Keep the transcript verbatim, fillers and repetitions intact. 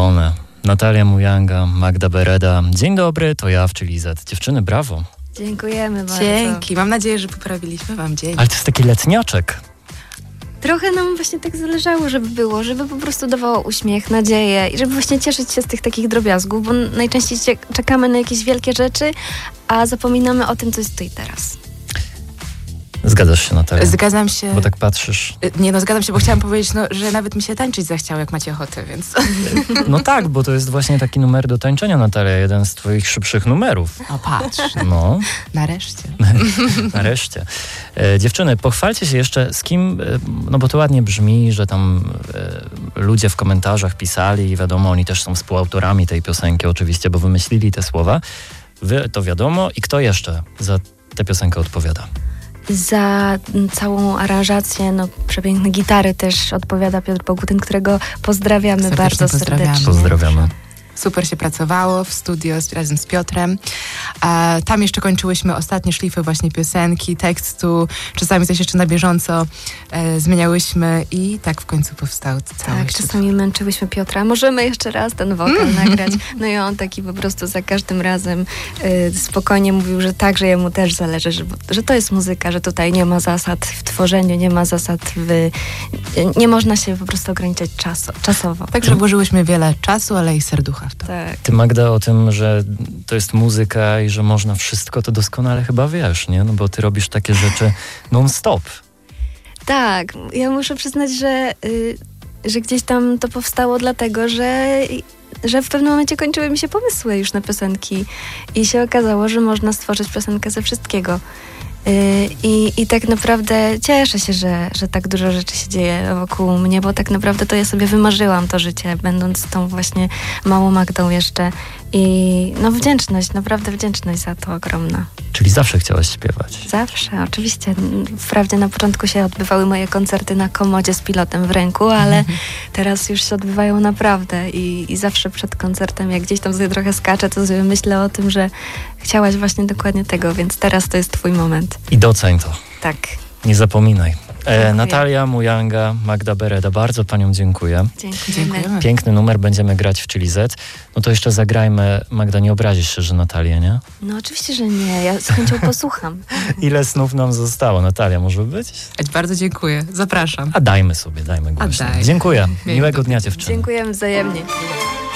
wolne. Natalia Mujanga, Magda Bereda. Dzień dobry, to ja w Chili Z. Dziewczyny, brawo. Dziękujemy bardzo. Dzięki. Mam nadzieję, że poprawiliśmy wam dzień. Ale to jest taki letniaczek. Trochę nam właśnie tak zależało, żeby było, żeby po prostu dawało uśmiech, nadzieję i żeby właśnie cieszyć się z tych takich drobiazgów, bo najczęściej czekamy na jakieś wielkie rzeczy, a zapominamy o tym, co jest tu i teraz. Zgadzasz się, Natalia? Zgadzam się. Bo tak patrzysz. Nie no, zgadzam się, bo chciałam powiedzieć, no, że nawet mi się tańczyć zachciało, jak macie ochotę, więc... No tak, bo to jest właśnie taki numer do tańczenia, Natalia, jeden z twoich szybszych numerów. O, patrz. No. Nareszcie. Nareszcie. E, dziewczyny, pochwalcie się jeszcze z kim, e, no bo to ładnie brzmi, że tam e, ludzie w komentarzach pisali i wiadomo, oni też są współautorami tej piosenki oczywiście, bo wymyślili te słowa. Wy to wiadomo i kto jeszcze za tę piosenkę odpowiada? Za całą aranżację, no przepiękne gitary też odpowiada Piotr Bogutyn, którego pozdrawiamy Serdecznie bardzo pozdrawiamy. serdecznie. Pozdrawiamy. Super się pracowało w studio z, razem z Piotrem. A tam jeszcze kończyłyśmy ostatnie szlify właśnie piosenki, tekstu. Czasami coś jeszcze na bieżąco e, zmieniałyśmy i tak w końcu powstał cały Tak, szczyt. czasami męczyłyśmy Piotra. Możemy jeszcze raz ten wokal nagrać. No i on taki po prostu za każdym razem y, spokojnie mówił, że tak, że jemu też zależy, że, że to jest muzyka, że tutaj nie ma zasad w tworzeniu, nie ma zasad w... Nie można się po prostu ograniczać czaso, czasowo. Także włożyłyśmy wiele czasu, ale i serducha w to. Tak. Ty, Magda, o tym, że to jest muzyka i że można wszystko, to doskonale chyba wiesz, nie? No bo ty robisz takie rzeczy non-stop. Tak, ja muszę przyznać, że, y, że gdzieś tam to powstało dlatego, że, że w pewnym momencie kończyły mi się pomysły już na piosenki i się okazało, że można stworzyć piosenkę ze wszystkiego. Y, I, I tak naprawdę cieszę się, że, że tak dużo rzeczy się dzieje wokół mnie, bo tak naprawdę to ja sobie wymarzyłam to życie, będąc tą właśnie małą Magdą jeszcze. I no wdzięczność, naprawdę wdzięczność za to ogromna. Czyli zawsze chciałaś śpiewać. Zawsze, oczywiście. Wprawdzie na początku się odbywały moje koncerty na komodzie z pilotem w ręku, ale teraz już się odbywają naprawdę i, i zawsze przed koncertem, jak gdzieś tam sobie trochę skaczę, to sobie myślę o tym, że chciałaś właśnie dokładnie tego, więc teraz to jest twój moment. I doceń to. Tak. Nie zapominaj. E, Dziękuję. Natalia Mujanga, Magda Bereda, bardzo paniom dziękuję. Dziękujemy. Dziękujemy. Piękny numer, będziemy grać w Chili Z. No to jeszcze zagrajmy. Magda, nie obrazisz się, że Natalia, nie? No oczywiście, że nie. Ja z chęcią posłucham. Ile snów nam zostało? Natalia, może być? Bardzo dziękuję. Zapraszam. A dajmy sobie, dajmy głośno. daj. Dziękuję. Miłego Miłego dnia, dziewczyny. Dziękujemy wzajemnie.